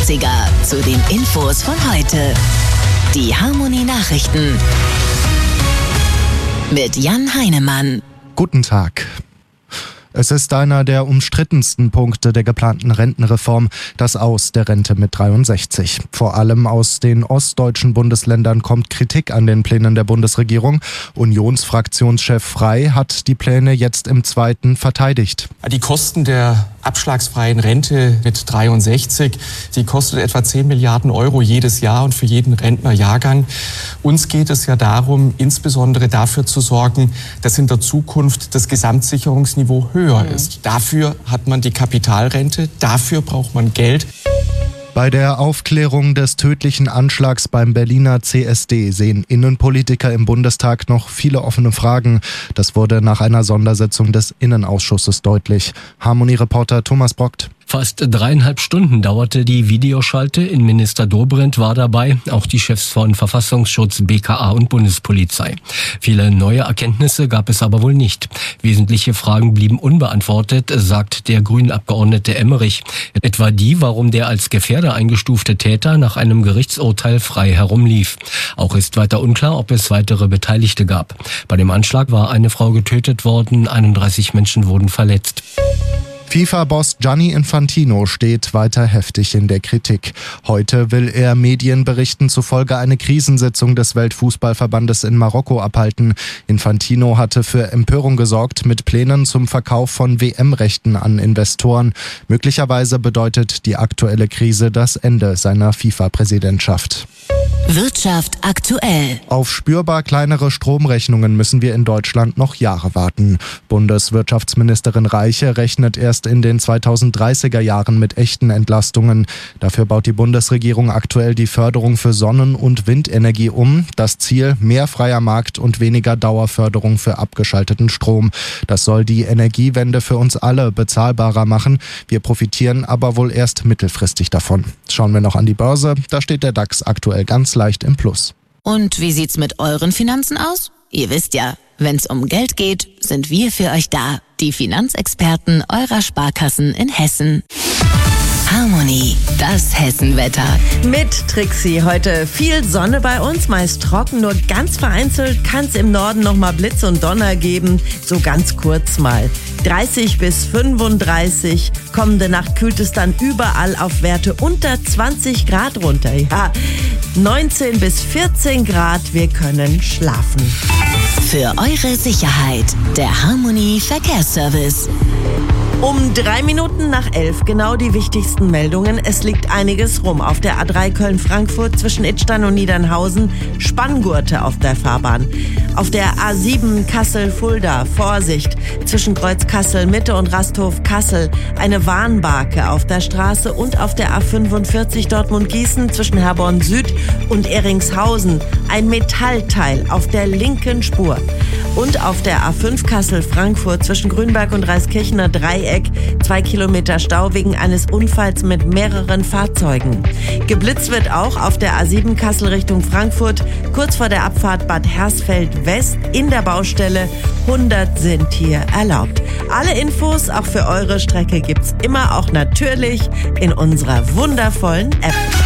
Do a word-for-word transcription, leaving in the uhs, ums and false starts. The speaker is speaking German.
dreißiger zu den Infos von heute. Die Harmony Nachrichten mit Jan Heinemann. Guten Tag. Es ist einer der umstrittensten Punkte der geplanten Rentenreform, das Aus der Rente mit dreiundsechzig. Vor allem aus den ostdeutschen Bundesländern kommt Kritik an den Plänen der Bundesregierung. Unionsfraktionschef Frey hat die Pläne jetzt im Zweiten verteidigt. Die Kosten der abschlagsfreien Rente mit dreiundsechzig, die kostet etwa zehn Milliarden Euro jedes Jahr und für jeden Rentnerjahrgang. Uns geht es ja darum, insbesondere dafür zu sorgen, dass in der Zukunft das Gesamtsicherungsniveau höher ist. Dafür hat man die Kapitalrente, dafür braucht man Geld. Bei der Aufklärung des tödlichen Anschlags beim Berliner C S D sehen Innenpolitiker im Bundestag noch viele offene Fragen. Das wurde nach einer Sondersitzung des Innenausschusses deutlich. Harmony-Reporter Thomas Brockt. Fast dreieinhalb Stunden dauerte die Videoschalte. Innenminister Dobrindt war dabei, auch die Chefs von Verfassungsschutz, B K A und Bundespolizei. Viele neue Erkenntnisse gab es aber wohl nicht. Wesentliche Fragen blieben unbeantwortet, sagt der Grünen-Abgeordnete Emmerich. Etwa die, warum der als Gefährder eingestufte Täter nach einem Gerichtsurteil frei herumlief. Auch ist weiter unklar, ob es weitere Beteiligte gab. Bei dem Anschlag war eine Frau getötet worden, einunddreißig Menschen wurden verletzt. FIFA-Boss Gianni Infantino steht weiter heftig in der Kritik. Heute will er Medienberichten zufolge eine Krisensitzung des Weltfußballverbandes in Marokko abhalten. Infantino hatte für Empörung gesorgt mit Plänen zum Verkauf von W M-Rechten an Investoren. Möglicherweise bedeutet die aktuelle Krise das Ende seiner FIFA-Präsidentschaft. Wirtschaft aktuell. Auf spürbar kleinere Stromrechnungen müssen wir in Deutschland noch Jahre warten. Bundeswirtschaftsministerin Reiche rechnet erst in den zweitausenddreißiger Jahren mit echten Entlastungen. Dafür baut die Bundesregierung aktuell die Förderung für Sonnen- und Windenergie um. Das Ziel: mehr freier Markt und weniger Dauerförderung für abgeschalteten Strom. Das soll die Energiewende für uns alle bezahlbarer machen. Wir profitieren aber wohl erst mittelfristig davon. Schauen wir noch an die Börse. Da steht der DAX aktuell ganz leicht im Plus. Und wie sieht's mit euren Finanzen aus? Ihr wisst ja, wenn's um Geld geht, sind wir für euch da. Die Finanzexperten eurer Sparkassen in Hessen. Harmony, das Hessenwetter. Mit Trixie heute viel Sonne bei uns, meist trocken, nur ganz vereinzelt kann es im Norden noch mal Blitz und Donner geben, so ganz kurz mal. dreißig bis fünfunddreißig, kommende Nacht kühlt es dann überall auf Werte unter zwanzig Grad runter. Ja, neunzehn bis vierzehn Grad, wir können schlafen. Für eure Sicherheit, der Harmony Verkehrsservice. Um drei Minuten nach elf genau die wichtigsten Meldungen. Es liegt einiges rum. Auf der A drei Köln-Frankfurt zwischen Idstein und Niedernhausen Spanngurte auf der Fahrbahn. Auf der A sieben Kassel-Fulda Vorsicht zwischen Kreuz Kassel-Mitte und Rasthof-Kassel. Eine Warnbarke auf der Straße und auf der A fünfundvierzig Dortmund-Gießen zwischen Herborn Süd und Eringshausen. Ein Metallteil auf der linken Spur. Und auf der A fünf Kassel-Frankfurt zwischen Grünberg und Reiskirchener Dreieck zwei Kilometer Stau wegen eines Unfalls mit mehreren Fahrzeugen. Geblitzt wird auch auf der A sieben Kassel Richtung Frankfurt, kurz vor der Abfahrt Bad Hersfeld West in der Baustelle. hundert sind hier erlaubt. Alle Infos auch für eure Strecke gibt's immer auch natürlich in unserer wundervollen App.